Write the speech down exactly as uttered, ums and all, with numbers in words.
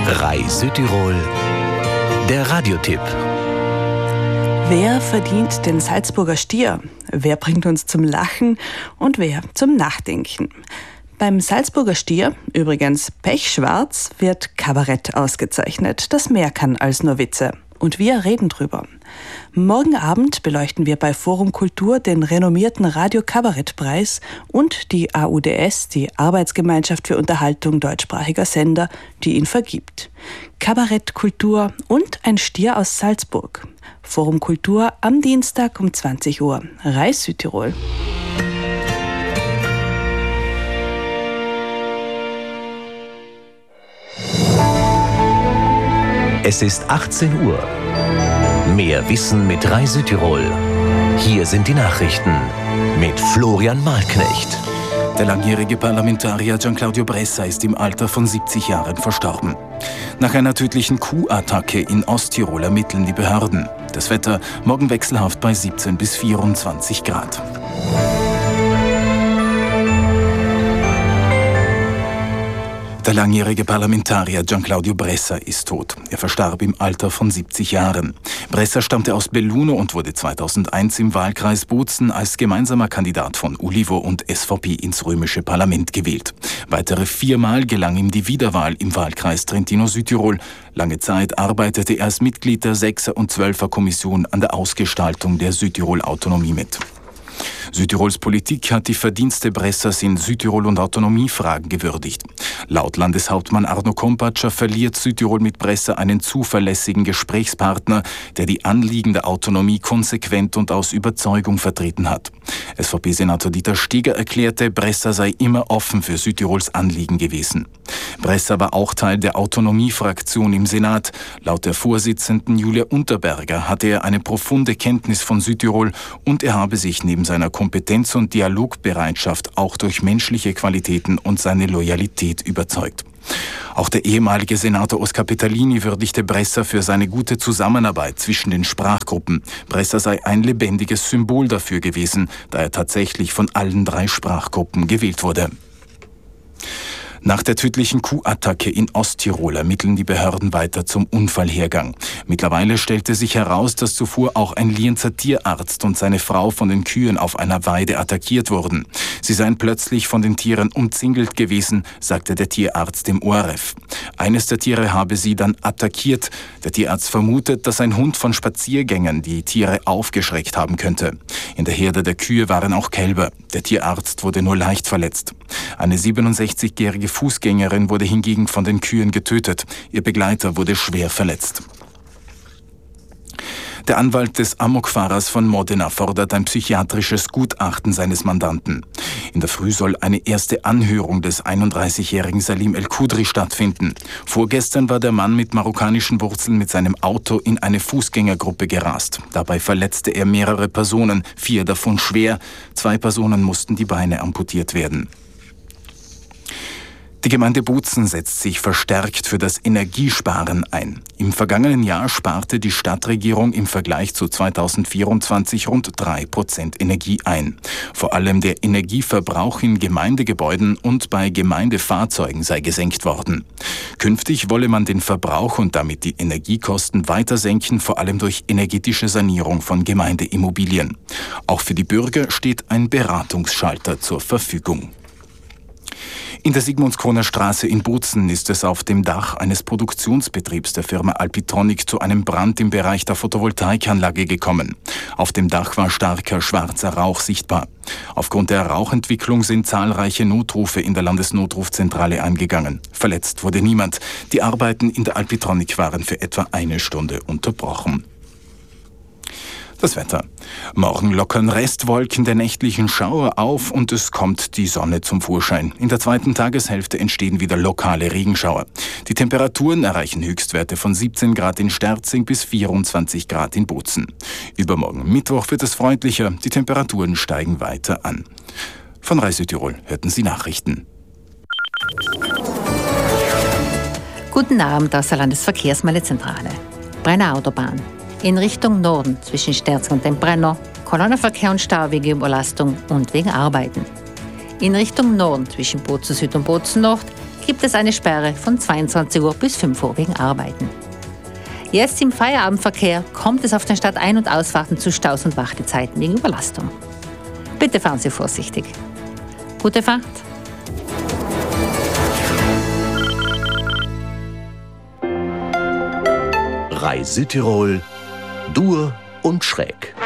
R A I Südtirol, der Radiotipp. Wer verdient den Salzburger Stier? Wer bringt uns zum Lachen und wer zum Nachdenken? Beim Salzburger Stier, übrigens pechschwarz, wird Kabarett ausgezeichnet. Das mehr kann als nur Witze. Und wir reden drüber. Morgen Abend beleuchten wir bei Forum Kultur den renommierten Radio-Kabarett-Preis und die A U D S, die Arbeitsgemeinschaft für Unterhaltung deutschsprachiger Sender, die ihn vergibt. Kabarett, Kultur und ein Stier aus Salzburg. Forum Kultur am Dienstag um zwanzig Uhr. R A I Südtirol. Es ist achtzehn Uhr. Mehr Wissen mit R A I Südtirol. Hier sind die Nachrichten mit Florian Malknecht. Der langjährige Parlamentarier Gianclaudio Bressa ist im Alter von siebzig Jahren verstorben. Nach einer tödlichen Kuhattacke in Osttirol ermitteln die Behörden. Das Wetter morgen wechselhaft bei siebzehn bis vierundzwanzig Grad. Der langjährige Parlamentarier Gianclaudio Bressa ist tot. Er verstarb im Alter von siebzig Jahren. Bressa stammte aus Belluno und wurde zweitausendeins im Wahlkreis Bozen als gemeinsamer Kandidat von Ulivo und S V P ins römische Parlament gewählt. Weitere viermal gelang ihm die Wiederwahl im Wahlkreis Trentino-Südtirol. Lange Zeit arbeitete er als Mitglied der Sechser- und Zwölfer-Kommission an der Ausgestaltung der Südtirol-Autonomie mit. Südtirols Politik hat die Verdienste Bressas in Südtirol- und Autonomiefragen gewürdigt. Laut Landeshauptmann Arno Kompatscher verliert Südtirol mit Bressa einen zuverlässigen Gesprächspartner, der die Anliegen der Autonomie konsequent und aus Überzeugung vertreten hat. S V P-Senator Dieter Steger erklärte, Bressa sei immer offen für Südtirols Anliegen gewesen. Bressa war auch Teil der Autonomiefraktion im Senat. Laut der Vorsitzenden Julia Unterberger hatte er eine profunde Kenntnis von Südtirol und er habe sich neben seiner Kompetenz und Dialogbereitschaft auch durch menschliche Qualitäten und seine Loyalität überzeugt. Auch der ehemalige Senator Oscar Petalini würdigte Bressa für seine gute Zusammenarbeit zwischen den Sprachgruppen. Bressa sei ein lebendiges Symbol dafür gewesen, da er tatsächlich von allen drei Sprachgruppen gewählt wurde. Nach der tödlichen Kuhattacke in Osttirol ermitteln die Behörden weiter zum Unfallhergang. Mittlerweile stellte sich heraus, dass zuvor auch ein Lienzer Tierarzt und seine Frau von den Kühen auf einer Weide attackiert wurden. Sie seien plötzlich von den Tieren umzingelt gewesen, sagte der Tierarzt dem O R F. Eines der Tiere habe sie dann attackiert. Der Tierarzt vermutet, dass ein Hund von Spaziergängern die Tiere aufgeschreckt haben könnte. In der Herde der Kühe waren auch Kälber. Der Tierarzt wurde nur leicht verletzt. Eine siebenundsechzigjährige Fußgängerin wurde hingegen von den Kühen getötet. Ihr Begleiter wurde schwer verletzt. Der Anwalt des Amokfahrers von Modena fordert ein psychiatrisches Gutachten seines Mandanten. In der Früh soll eine erste Anhörung des einunddreißigjährigen Salim El-Kudri stattfinden. Vorgestern war der Mann mit marokkanischen Wurzeln mit seinem Auto in eine Fußgängergruppe gerast. Dabei verletzte er mehrere Personen, vier davon schwer. Zwei Personen mussten die Beine amputiert werden. Die Gemeinde Bozen setzt sich verstärkt für das Energiesparen ein. Im vergangenen Jahr sparte die Stadtregierung im Vergleich zu zweitausendvierundzwanzig rund drei Prozent Energie ein. Vor allem der Energieverbrauch in Gemeindegebäuden und bei Gemeindefahrzeugen sei gesenkt worden. Künftig wolle man den Verbrauch und damit die Energiekosten weiter senken, vor allem durch energetische Sanierung von Gemeindeimmobilien. Auch für die Bürger steht ein Beratungsschalter zur Verfügung. In der Sigmundskroner Straße in Bozen ist es auf dem Dach eines Produktionsbetriebs der Firma Alpitronic zu einem Brand im Bereich der Photovoltaikanlage gekommen. Auf dem Dach war starker schwarzer Rauch sichtbar. Aufgrund der Rauchentwicklung sind zahlreiche Notrufe in der Landesnotrufzentrale eingegangen. Verletzt wurde niemand. Die Arbeiten in der Alpitronic waren für etwa eine Stunde unterbrochen. Das Wetter. Morgen lockern Restwolken der nächtlichen Schauer auf und es kommt die Sonne zum Vorschein. In der zweiten Tageshälfte entstehen wieder lokale Regenschauer. Die Temperaturen erreichen Höchstwerte von siebzehn Grad in Sterzing bis vierundzwanzig Grad in Bozen. Übermorgen Mittwoch wird es freundlicher, die Temperaturen steigen weiter an. Von R A I Südtirol hörten Sie Nachrichten. Guten Abend aus der Landesverkehrsmeldezentrale. Brenner Autobahn. In Richtung Norden zwischen Sterzing und dem Brenner, Kolonnenverkehr und Stau wegen Überlastung und wegen Arbeiten. In Richtung Norden zwischen Bozen Süd und Bozen Nord gibt es eine Sperre von zweiundzwanzig Uhr bis fünf Uhr wegen Arbeiten. Jetzt im Feierabendverkehr kommt es auf den Stadtein- und Ausfahrten zu Staus und Wartezeiten wegen Überlastung. Bitte fahren Sie vorsichtig. Gute Fahrt! Reise Südtirol, Dur und Schräg.